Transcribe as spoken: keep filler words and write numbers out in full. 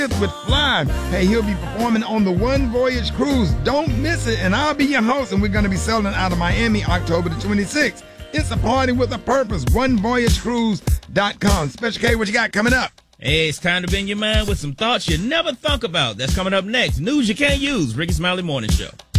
with Fly. Hey, he'll be performing on the One Voyage Cruise. Don't miss it. And I'll be your host, and we're going to be sailing out of Miami October the twenty-sixth. It's a party with a purpose. one voyage cruise dot com. Special K, what you got coming up? Hey, it's time to bend your mind with some thoughts you never thunk about. That's coming up next. News you can't use. Ricky Smiley Morning Show.